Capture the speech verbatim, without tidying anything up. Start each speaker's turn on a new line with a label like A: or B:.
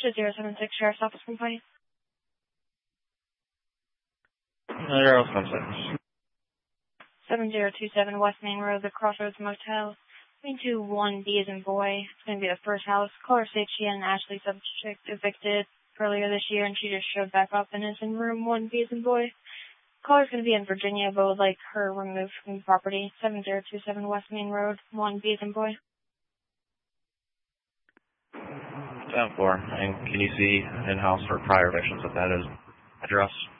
A: to zero seven six Sheriff's Office complaint.
B: zero seven six.
A: seven zero two seven West Main Road, the Crossroads Motel. Going to one B as in boy. It's going to be the first house. Caller states she had an Ashley subject evicted earlier this year, and she just showed back up and is in room one B as in boy. Caller's going to be in Virginia, but would like her removed from the property. seven zero two seven West Main Road, one B as in boy.
B: ten four. And can you see in-house for prior evictions if that is address?